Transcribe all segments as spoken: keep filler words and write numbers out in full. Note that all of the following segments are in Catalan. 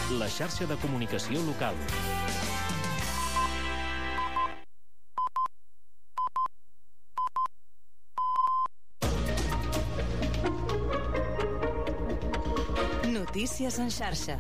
la xarxa de comunicació local. Notícies en xarxa.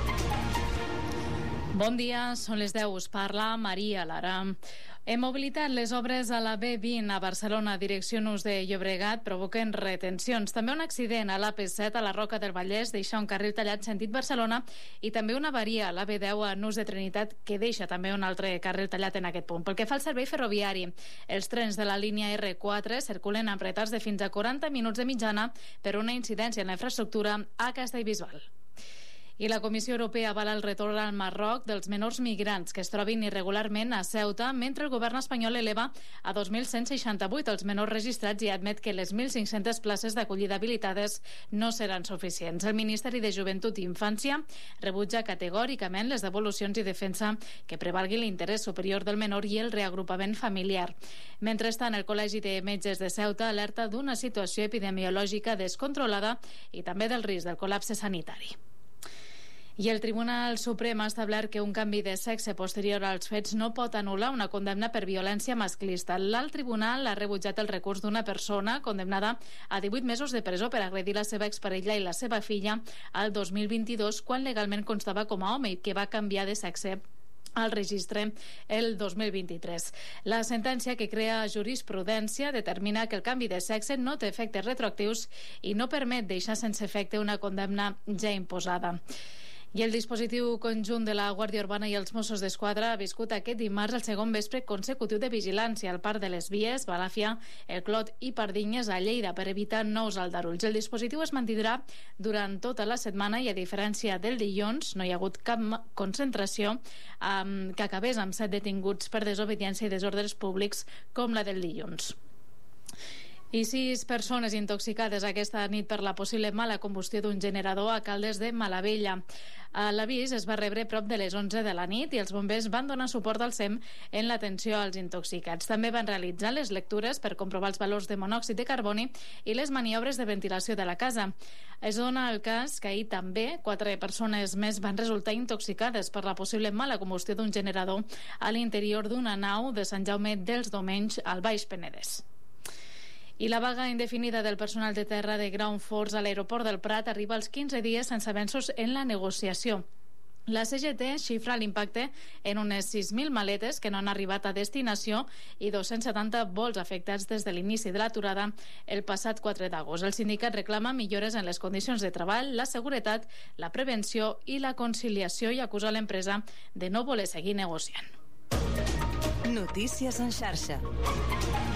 Bon dia, són les deu. Us parla Maria Lara. En mobilitat, les obres a la B vint a Barcelona, direcció Nus de Llobregat, provoquen retencions. També un accident a l'A P set a la Roca del Vallès deixa un carril tallat sentit Barcelona i també una avaria a la B deu a Nus de Trinitat que deixa també un altre carril tallat en aquest punt. Pel que fa al servei ferroviari, els trens de la línia R quatre circulen amb retards de fins a quaranta minuts de mitjana per una incidència en la infraestructura a Castellbisbal. I la Comissió Europea avala el retorn al Marroc dels menors migrants que es trobin irregularment a Ceuta, mentre el govern espanyol eleva a dos mil cent seixanta-vuit els menors registrats i admet que les mil cinc-centes places d'acollida habilitades no seran suficients. El Ministeri de Joventut i Infància rebutja categòricament les devolucions i defensa que prevalgui l'interès superior del menor i el reagrupament familiar. Mentrestant, el Col·legi de Metges de Ceuta alerta d'una situació epidemiològica descontrolada i també del risc del col·lapse sanitari. I el Tribunal Suprem ha establert que un canvi de sexe posterior als fets no pot anul·lar una condemna per violència masclista. L'alt tribunal ha rebutjat el recurs d'una persona condemnada a divuit mesos de presó per agredir la seva exparella i la seva filla al dos mil vint-i-dos, quan legalment constava com a home i que va canviar de sexe al registre el dos mil vint-i-tres. La sentència, que crea jurisprudència, determina que el canvi de sexe no té efectes retroactius i no permet deixar sense efecte una condemna ja imposada. I el dispositiu conjunt de la Guàrdia Urbana i els Mossos d'Esquadra ha viscut aquest dimarts el segon vespre consecutiu de vigilància al Parc de les Vies, Balàfia, El Clot i Pardinyes a Lleida per evitar nous aldarulls. El dispositiu es mantindrà durant tota la setmana i, a diferència del dilluns, no hi ha hagut cap concentració um, que acabés amb set detinguts per desobediència i desordres públics com la del dilluns. I sis persones intoxicades aquesta nit per la possible mala combustió d'un generador a Caldes de Malavella. L'avís es va rebre prop de les onze de la nit i els bombers van donar suport al SEM en l'atenció als intoxicats. També van realitzar les lectures per comprovar els valors de monòxid de carboni i les maniobres de ventilació de la casa. Es dona el cas que ahir també quatre persones més van resultar intoxicades per la possible mala combustió d'un generador a l'interior d'una nau de Sant Jaume dels Domenys al Baix Penedès. I la vaga indefinida del personal de terra de Ground Force a l'aeroport del Prat arriba als quinze dies sense avenços en la negociació. La C G T xifra l'impacte en unes sis mil maletes que no han arribat a destinació i dos-cents setanta vols afectats des de l'inici de l'aturada el passat quatre d'agost. El sindicat reclama millores en les condicions de treball, la seguretat, la prevenció i la conciliació i acusa l'empresa de no voler seguir negociant. Notícies en xarxa.